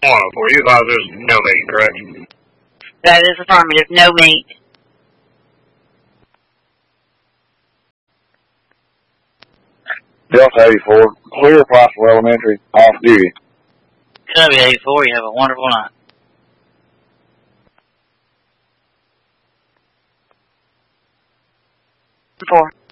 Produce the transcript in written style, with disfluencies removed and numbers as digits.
For you guys, there's no meat, correct? That is affirmative. No meat. Delta 84, clear Prosper Elementary, off duty. Copy 84, you have a wonderful night. 4.